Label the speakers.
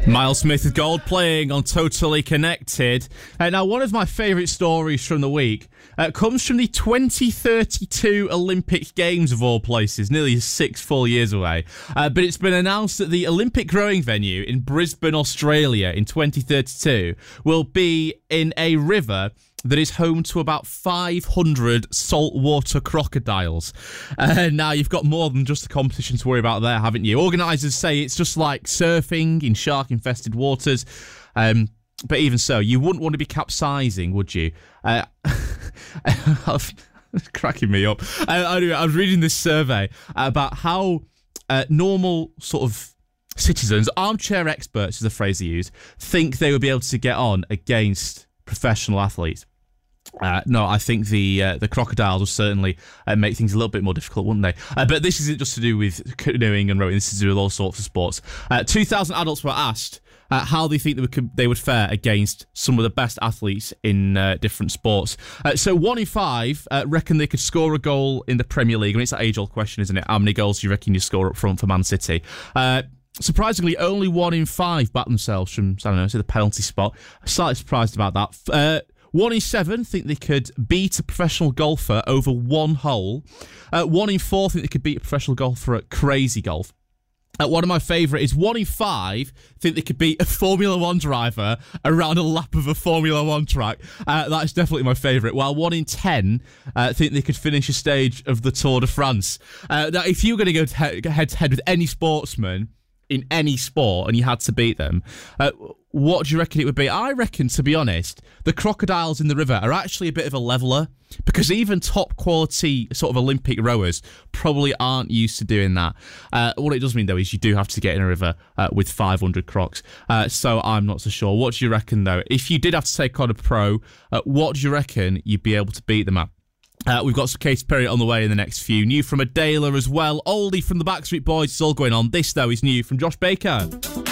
Speaker 1: Miles Smith with Gold playing on Totally Connected. Now, one of my favourite stories from the week comes from the 2032 Olympic Games, of all places, nearly 6 full years away. But it's been announced that the Olympic rowing venue in Brisbane, Australia in 2032 will be in a river that is home to about 500 saltwater crocodiles. Now, you've got more than just the competition to worry about there, haven't you? Organisers say it's just like surfing in shark-infested waters. But even so, you wouldn't want to be capsizing, would you? It's cracking me up. Anyway, I was reading this survey about how normal sort of citizens, armchair experts is the phrase they use, think they would be able to get on against professional athletes. No, I think the crocodiles will certainly make things a little bit more difficult, wouldn't they? But this isn't just to do with canoeing and rowing. This is to do with all sorts of sports. 2,000 adults were asked how they think they would fare against some of the best athletes in different sports. So 1 in 5 reckon they could score a goal in the Premier League. I mean, it's an age-old question, isn't it? How many goals do you reckon you score up front for Man City? Surprisingly, only 1 in 5 back themselves from, I don't know, the penalty spot. Slightly surprised about that. 1 in 7 think they could beat a professional golfer over one hole. 1 in 4 think they could beat a professional golfer at crazy golf. One of my favourite is 1 in 5 think they could beat a Formula 1 driver around a lap of a Formula 1 track. That's definitely my favourite. While 1 in 10 think they could finish a stage of the Tour de France. Now, if you were going to go head to head with any sportsman in any sport and you had to beat them, what do you reckon it would be? I reckon, to be honest, the crocodiles in the river are actually a bit of a leveller, because even top quality sort of Olympic rowers probably aren't used to doing that. What it does mean, though, is you do have to get in a river with 500 crocs. So I'm not so sure. What do you reckon, though? If you did have to take on a pro, what do you reckon you'd be able to beat them at? We've got some Katy Perry on the way in the next few. New from Adela as well. Oldie from the Backstreet Boys. It's all going on. This, though, is new from Josh Baker.